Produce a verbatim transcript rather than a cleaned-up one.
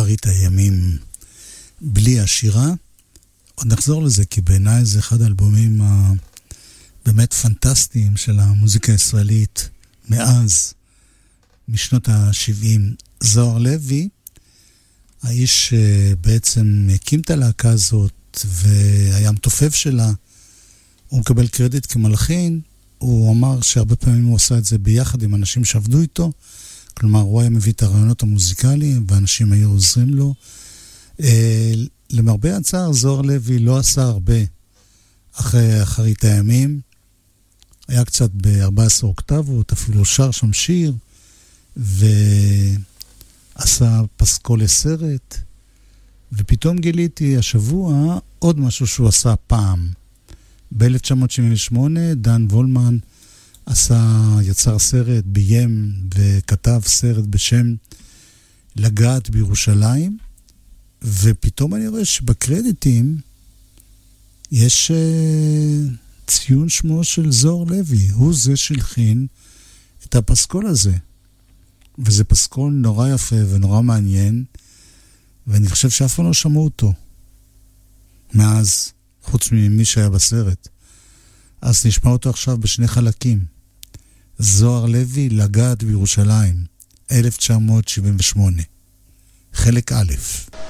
אחרית הימים בלי השירה. עוד נחזור לזה, כי בעיניי זה אחד האלבומים הבאמת פנטסטיים של המוזיקה הישראלית מאז, משנות ה-שבעים. זוהר לוי, האיש בעצם הקים את הלהקה הזאת והיה מתופף שלה, הוא מקבל קרדיט כמלחין. הוא אמר שהרבה פעמים הוא עשה את זה ביחד עם אנשים שעבדו איתו, כלומר הוא היה מביא את הרעיונות המוזיקליים ואנשים היו עוזרים לו. למרבה הצער, זוהר לוי לא עשה הרבה אחרי אחרית הימים, היה קצת ב-ארבע עשרה אוקטבות, אפילו שר שם שיר, ועשה פסקול לסרט, ופתאום גיליתי השבוע עוד משהו שהוא עשה פעם. ב-אלף תשע מאות שבעים ושמונה דן וולמן עשה, יצר סרט, ביים וכתב סרט בשם לגעת בירושלים, ופתאום אני רואה שבקרדיטים יש uh, ציון שמו של זוהר לוי, הוא זה שהלחין את הפסקול הזה, וזה פסקול נורא יפה ונורא מעניין, ואני חושב שאף פעם לא שמעו אותו מאז, חוץ ממי שהיה בסרט. אז נשמע אותו עכשיו בשני חלקים. זוהר לוי, לגעת בירושלים, אלף תשע מאות שבעים ושמונה, חלק א'.